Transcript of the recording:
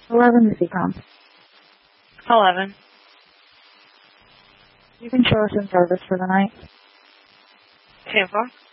11 is Ecom. 11. You can show us in service for the night. Tampa.